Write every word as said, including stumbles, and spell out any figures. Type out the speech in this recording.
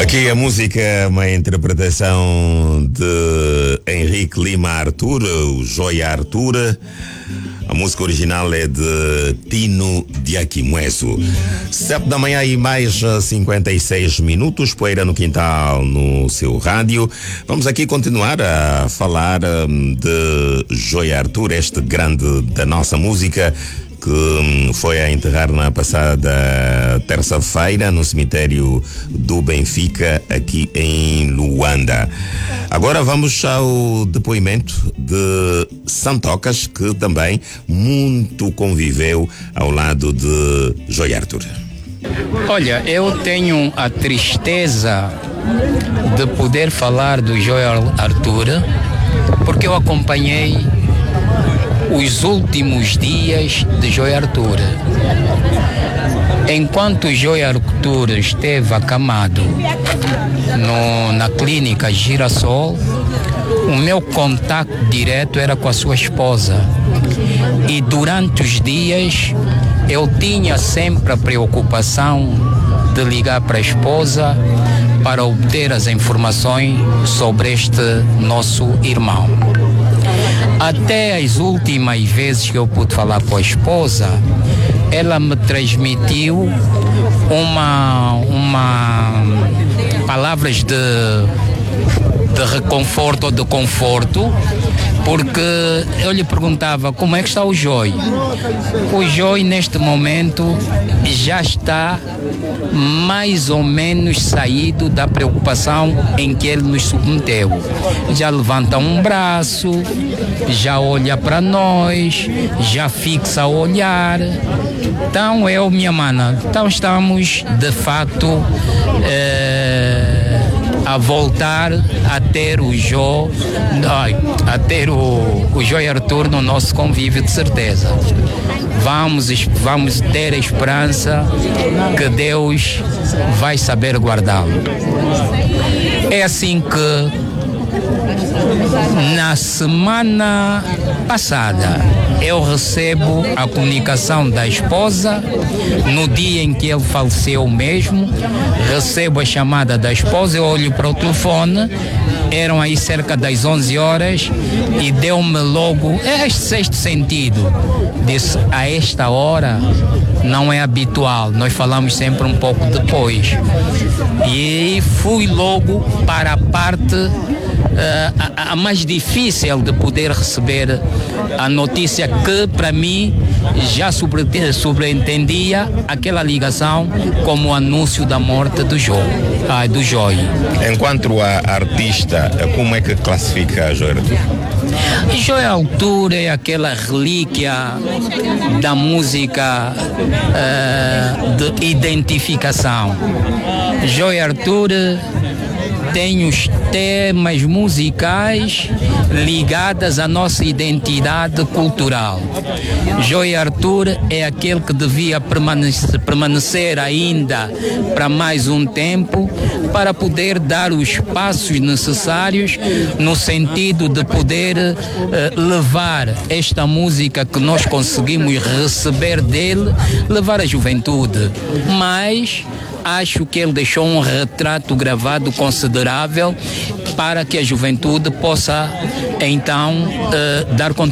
Aqui a música, uma interpretação de Henrique Lima Artur, o Joia Artur. A música original é de Tino Diaquimueso. Sete da manhã e mais cinquenta e seis minutos, poeira no quintal no seu rádio. Vamos aqui continuar a falar de Joia Artur, este grande da nossa música, que foi a enterrar na passada terça-feira no cemitério do Benfica, aqui em Luanda. Agora vamos ao depoimento de Santocas, que também muito conviveu ao lado de Joia Artur. Olha, eu tenho a tristeza de poder falar do Joia Artur, porque eu acompanhei os últimos dias de Joia Artur. Enquanto Joia Artur esteve acamado no, na clínica Girassol, o meu contato direto era com a sua esposa. E durante os dias eu tinha sempre a preocupação de ligar para a esposa para obter as informações sobre este nosso irmão. Até as últimas vezes que eu pude falar com a esposa, ela me transmitiu uma, uma palavras de, de reconforto ou de conforto, porque eu lhe perguntava como é que está o Joy. O Joy neste momento já está mais ou menos saído da preocupação em que ele nos submeteu. Já levanta um braço, já olha para nós, já fixa o olhar. Então eu, minha mana, então estamos de facto eh, a voltar a ter o Jó, a ter o, o Joia Artur no nosso convívio, de certeza. Vamos, vamos ter a esperança que Deus vai saber guardá-lo. É assim que na semana passada eu recebo a comunicação da esposa, no dia em que ele faleceu mesmo, recebo a chamada da esposa, eu olho para o telefone, eram aí cerca das onze horas e deu-me logo este sexto sentido. Disse, a esta hora não é habitual, nós falamos sempre um pouco depois. E fui logo para a parte Uh, a, a mais difícil de poder receber a notícia, que para mim já sobre, sobreentendia aquela ligação como o anúncio da morte do Jó, ah, do Joy. Enquanto a artista, como é que classifica a Joia Artur? Joia Artur é aquela relíquia da música uh, de identificação. Joia Artur tem os temas musicais ligados à nossa identidade cultural. Joia Artur é aquele que devia permanecer, permanecer ainda para mais um tempo, para poder dar os passos necessários no sentido de poder uh, levar esta música que nós conseguimos receber dele, levar à juventude. Mas acho que ele deixou um retrato gravado considerável para que a juventude possa então uh, dar contribuição